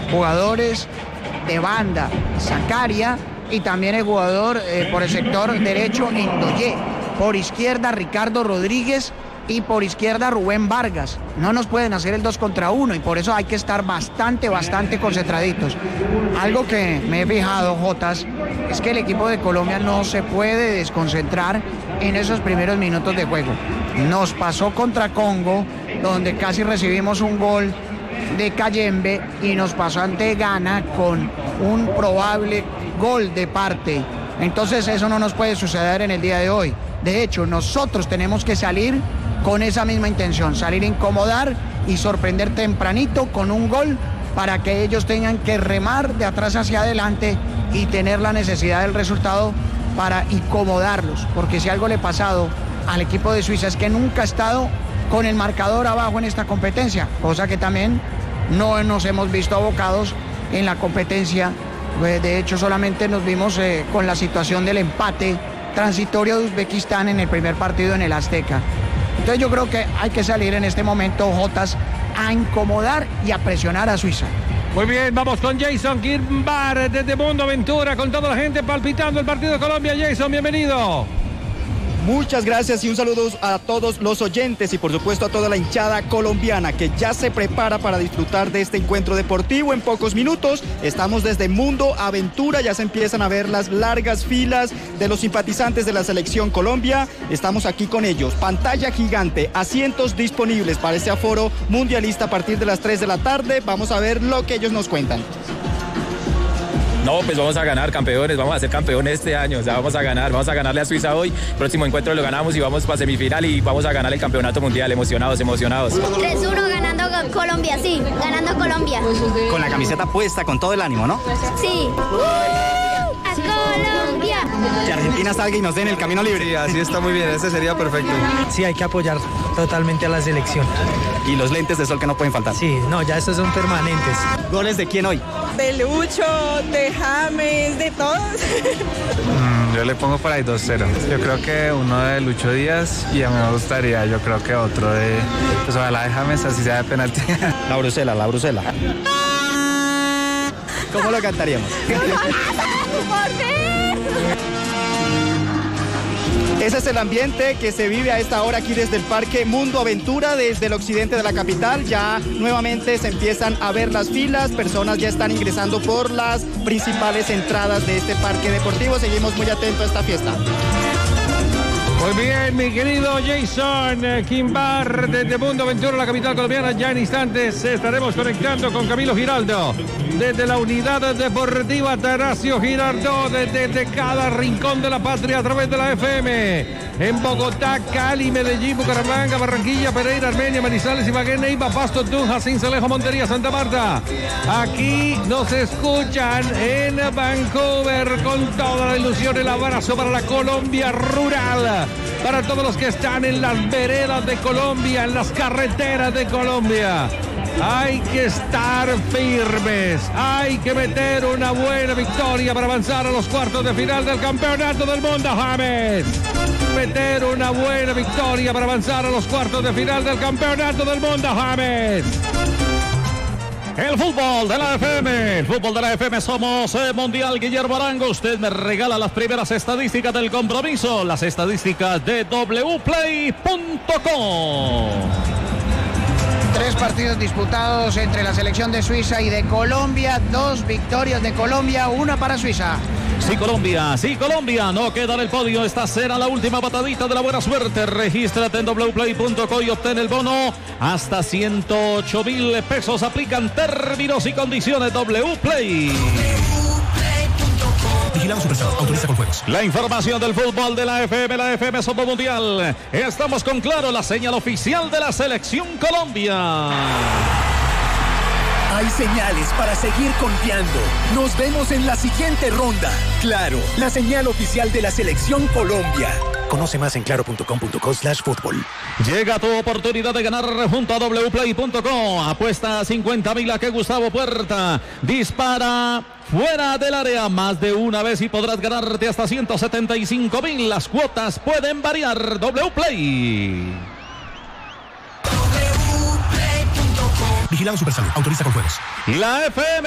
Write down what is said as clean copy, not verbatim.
jugadores de banda, Zakaria, y también el jugador por el sector derecho, Ndoye. Por izquierda, Ricardo Rodríguez, y por izquierda, Rubén Vargas. No nos pueden hacer el 2 contra 1 y por eso hay que estar bastante concentraditos. Algo que me he fijado, Jotas, es que el equipo de Colombia no se puede desconcentrar en esos primeros minutos de juego. Nos pasó contra Congo, donde casi recibimos un gol de Kayembe, y nos pasó ante Ghana con un probable gol de parte. Entonces eso no nos puede suceder en el día de hoy. De hecho, nosotros tenemos que salir con esa misma intención, salir a incomodar y sorprender tempranito con un gol para que ellos tengan que remar de atrás hacia adelante y tener la necesidad del resultado para incomodarlos, porque si algo le ha pasado al equipo de Suiza es que nunca ha estado con el marcador abajo en esta competencia, cosa que también no nos hemos visto abocados en la competencia. De hecho, solamente nos vimos con la situación del empate transitorio de Uzbekistán en el primer partido en el Azteca. Entonces yo creo que hay que salir en este momento, Jotas, a incomodar y a presionar a Suiza. Muy bien, vamos con Jason Quimbar desde Mundo Aventura, con toda la gente palpitando el partido de Colombia. Jason, bienvenido. Muchas gracias y un saludo a todos los oyentes y por supuesto a toda la hinchada colombiana que ya se prepara para disfrutar de este encuentro deportivo en pocos minutos. Estamos desde Mundo Aventura, ya se empiezan a ver las largas filas de los simpatizantes de la selección Colombia. Estamos aquí con ellos, pantalla gigante, asientos disponibles para este aforo mundialista a partir de las 3 de la tarde. Vamos a ver lo que ellos nos cuentan. No, pues vamos a ganar, campeones, vamos a ser campeones este año, o sea, vamos a ganarle a Suiza hoy, próximo encuentro lo ganamos y vamos para semifinal y vamos a ganar el campeonato mundial, emocionados. 3-1 ganando Colombia, sí, ganando Colombia. Con la camiseta puesta, con todo el ánimo, ¿no? Sí. ¡A Colombia! Que Argentina salga y nos den el camino libre. Sí, así está muy bien, ese sería perfecto. Sí, hay que apoyar totalmente a la selección. Y los lentes de sol que no pueden faltar. Sí, no, ya estos son permanentes. ¿Goles de quién hoy? De Lucho, de James, de todos. Yo le pongo por ahí 2-0. Yo creo que uno de Lucho Díaz y a mí me gustaría, yo creo que otro de, pues ojalá de James, así sea de penalti. La Brucela. ¿Cómo lo cantaríamos? ¡Por fin! Ese es el ambiente que se vive a esta hora aquí desde el Parque Mundo Aventura, desde el occidente de la capital. Ya nuevamente se empiezan a ver las filas, personas ya están ingresando por las principales entradas de este parque deportivo. Seguimos muy atentos a esta fiesta. Muy bien, mi querido Jason Quimbar desde Mundo Aventura, la capital colombiana. Ya en instantes estaremos conectando con Camilo Giraldo desde la unidad deportiva Tarasio Girardot, desde cada rincón de la patria a través de la FM. En Bogotá, Cali, Medellín, Bucaramanga, Barranquilla, Pereira, Armenia, Manizales, Ibagué, Neiva, Pasto, Tunja, Sincelejo, Montería, Santa Marta. Aquí nos escuchan en Vancouver con toda la ilusión. El abrazo para la Colombia rural, para todos los que están en las veredas de Colombia, en las carreteras de Colombia. Hay que estar firmes, hay que meter una buena victoria para avanzar a los cuartos de final del Campeonato del Mundo, James. Meter una buena victoria para avanzar a los cuartos de final del Campeonato del Mundo, James. El fútbol de la FM, somos Mundial. Guillermo Arango, usted me regala las primeras estadísticas del compromiso, las estadísticas de wplay.com. 3 partidos disputados entre la selección de Suiza y de Colombia, 2 victorias de Colombia, 1 para Suiza. Sí, Colombia, no queda en el podio. Esta será la última patadita de la buena suerte. Regístrate en wplay.co y obtén el bono. Hasta 108,000 pesos. Aplican términos y condiciones. Wplay. Vigilado Superstore, autoriza con juegos. La información del fútbol de la FM Somos Mundial. Estamos con Claro, la señal oficial de la selección Colombia. Hay señales para seguir confiando. Nos vemos en la siguiente ronda. Claro, la señal oficial de la selección Colombia. Conoce más en claro.com.co/fútbol. Llega tu oportunidad de ganar junto a wplay.com. Apuesta 50,000 a que Gustavo Puerta dispara fuera del área más de una vez y podrás ganarte hasta 175,000. Las cuotas pueden variar. Wplay. Vigilado Supersalud, autoriza con juegos. La FM